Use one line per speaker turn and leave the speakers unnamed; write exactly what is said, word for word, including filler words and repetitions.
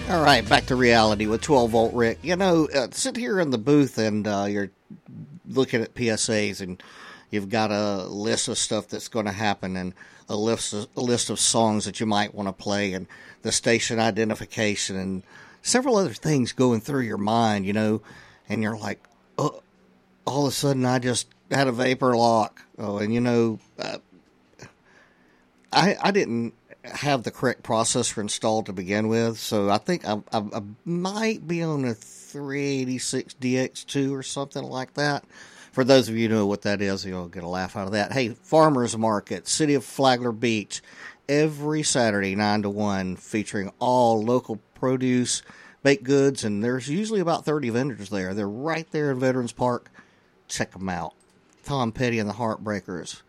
All right, back to reality with twelve volt Rick. You know, uh, sit here in the booth and uh, you're looking at P S As and you've got a list of stuff that's going to happen and a list, of, a list of songs that you might want to play and the station identification and several other things going through your mind, you know, and you're like, oh, all of a sudden I just had a vapor lock. Oh, and you know, uh, I, I didn't have the correct processor installed to begin with, so I think I, I, I might be on a three eighty-six D X two or something like that. For those of you who know what that is, you'll get a laugh out of that. Hey, Farmers Market, City of Flagler Beach, every Saturday, nine to one, featuring all local produce, baked goods, and there's usually about thirty vendors there. They're right there in Veterans Park. Check them out. Tom Petty and the Heartbreakers.